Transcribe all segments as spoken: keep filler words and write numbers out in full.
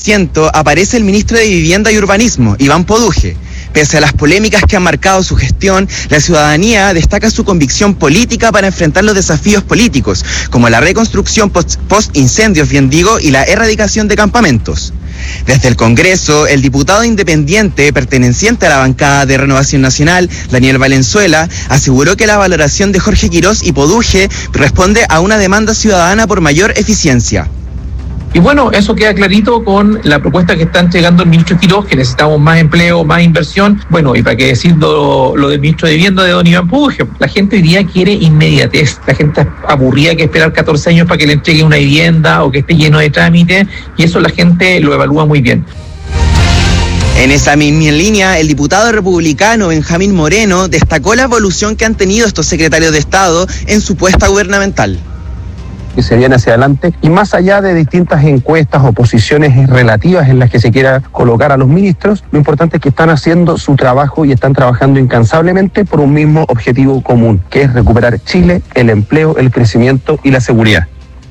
asiento aparece el ministro de Vivienda y Urbanismo, Iván Poduje. Pese a las polémicas que han marcado su gestión, la ciudadanía destaca su convicción política para enfrentar los desafíos políticos, como la reconstrucción post-incendios, bien digo, y la erradicación de campamentos. Desde el Congreso, el diputado independiente perteneciente a la bancada de Renovación Nacional, Daniel Valenzuela, aseguró que la valoración de Jorge Quirós y Poduje responde a una demanda ciudadana por mayor eficiencia. Y bueno, eso queda clarito con la propuesta que está entregando el ministro Quirós, que necesitamos más empleo, más inversión. Bueno, y para qué decir lo, lo del ministro de Vivienda de don Iván Poduje. La gente hoy día quiere inmediatez. La gente está aburrida que esperar catorce años para que le entregue una vivienda o que esté lleno de trámites, y eso la gente lo evalúa muy bien. En esa misma línea, el diputado republicano Benjamín Moreno destacó la evolución que han tenido estos secretarios de Estado en su puesta gubernamental. Que se viene hacia adelante, y más allá de distintas encuestas o posiciones relativas en las que se quiera colocar a los ministros, lo importante es que están haciendo su trabajo y están trabajando incansablemente por un mismo objetivo común, que es recuperar Chile, el empleo, el crecimiento y la seguridad.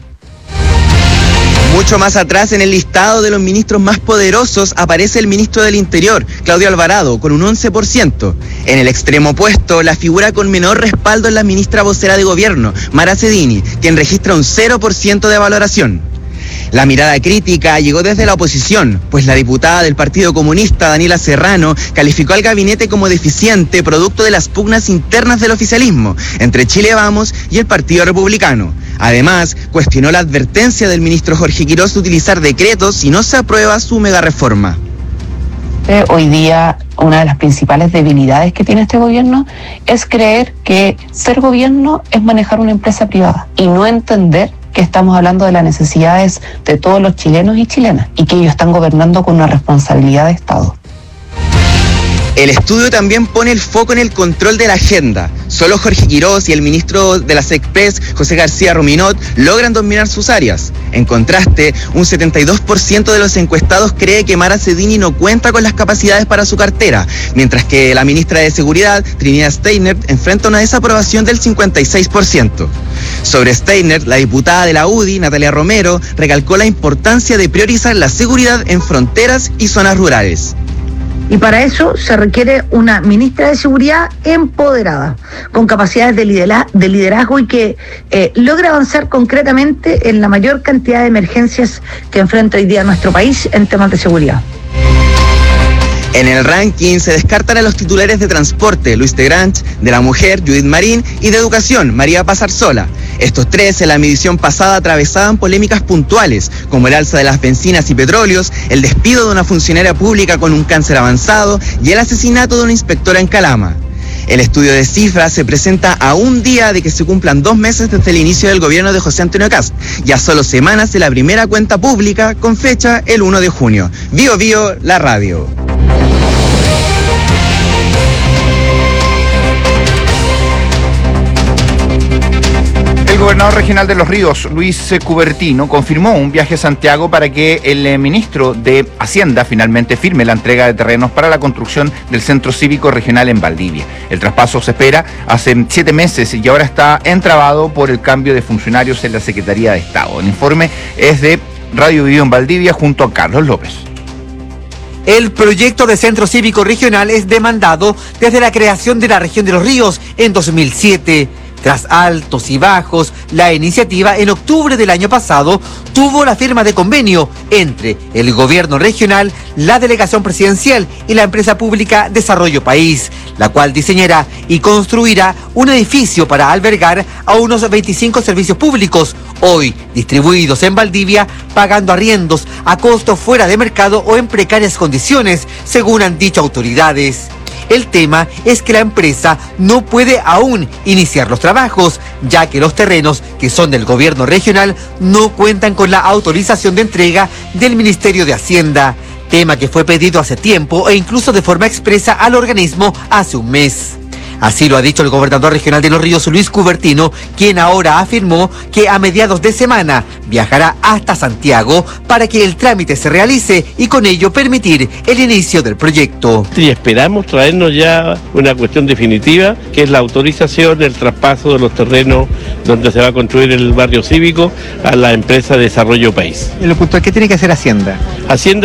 Mucho más atrás en el listado de los ministros más poderosos aparece el ministro del Interior, Claudio Alvarado, con un once por ciento. En el extremo opuesto, la figura con menor respaldo es la ministra vocera de gobierno, Mara Cedini, quien registra un cero por ciento de valoración. La mirada crítica llegó desde la oposición, pues la diputada del Partido Comunista, Daniela Serrano, calificó al gabinete como deficiente producto de las pugnas internas del oficialismo entre Chile Vamos y el Partido Republicano. Además, cuestionó la advertencia del ministro Jorge Quirós de utilizar decretos si no se aprueba su megareforma. Hoy día una de las principales debilidades que tiene este gobierno es creer que ser gobierno es manejar una empresa privada y no entender que estamos hablando de las necesidades de todos los chilenos y chilenas y que ellos están gobernando con una responsabilidad de Estado. El estudio también pone el foco en el control de la agenda. Solo Jorge Quirós y el ministro de la SECPRES, José García Ruminot, logran dominar sus áreas. En contraste, un setenta y dos por ciento de los encuestados cree que Mara Cedini no cuenta con las capacidades para su cartera, mientras que la ministra de Seguridad, Trinidad Steiner, enfrenta una desaprobación del cincuenta y seis por ciento. Sobre Steiner, la diputada de la U D I, Natalia Romero, recalcó la importancia de priorizar la seguridad en fronteras y zonas rurales. Y para eso se requiere una ministra de Seguridad empoderada, con capacidades de, lidera- de liderazgo y que eh, logre avanzar concretamente en la mayor cantidad de emergencias que enfrenta hoy día nuestro país en temas de seguridad. En el ranking se descartan a los titulares de transporte, Luis Tegranch, de la mujer, Judith Marín, y de educación, María Pazarzola. Estos tres en la medición pasada atravesaban polémicas puntuales, como el alza de las bencinas y petróleos, el despido de una funcionaria pública con un cáncer avanzado y el asesinato de una inspectora en Calama. El estudio de cifras se presenta a un día de que se cumplan dos meses desde el inicio del gobierno de José Antonio Kast, y a solo semanas de la primera cuenta pública con fecha el primero de junio. Bío Bío, la radio. El gobernador regional de Los Ríos, Luis Cubertino, confirmó un viaje a Santiago para que el ministro de Hacienda finalmente firme la entrega de terrenos para la construcción del Centro Cívico Regional en Valdivia. El traspaso se espera hace siete meses y ahora está entrabado por el cambio de funcionarios en la Secretaría de Estado. El informe es de Radio Vivo en Valdivia junto a Carlos López. El proyecto de Centro Cívico Regional es demandado desde la creación de la región de Los Ríos en dos mil siete. Tras altos y bajos, la iniciativa en octubre del año pasado tuvo la firma de convenio entre el gobierno regional, la delegación presidencial y la empresa pública Desarrollo País, la cual diseñará y construirá un edificio para albergar a unos veinticinco servicios públicos, hoy distribuidos en Valdivia, pagando arriendos a costo fuera de mercado o en precarias condiciones, según han dicho autoridades. El tema es que la empresa no puede aún iniciar los trabajos, ya que los terrenos que son del gobierno regional no cuentan con la autorización de entrega del Ministerio de Hacienda, tema que fue pedido hace tiempo e incluso de forma expresa al organismo hace un mes. Así lo ha dicho el gobernador regional de Los Ríos, Luis Cubertino, quien ahora afirmó que a mediados de semana viajará hasta Santiago para que el trámite se realice y con ello permitir el inicio del proyecto. Y esperamos traernos ya una cuestión definitiva, que es la autorización del traspaso de los terrenos donde se va a construir el barrio cívico a la empresa Desarrollo País. ¿Qué tiene que hacer Hacienda? Hacienda